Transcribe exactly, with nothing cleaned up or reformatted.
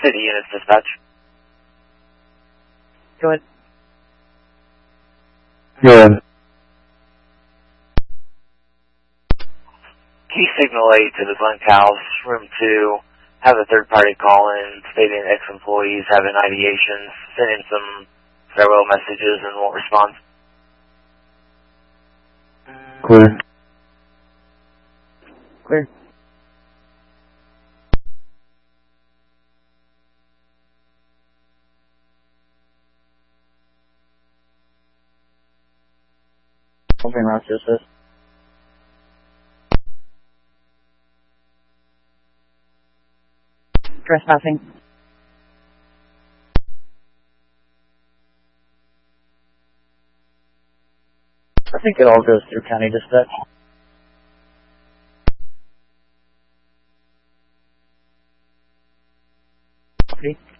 City Units Dispatch. Go ahead. Good. Key signal eight to the bunk house, room two. Have a third party call in stating ex-employees having ideations, sending some farewell messages and won't respond. Clear. Clear. Open route to assist. Trespassing. I think it all goes through county dispatch. Okay.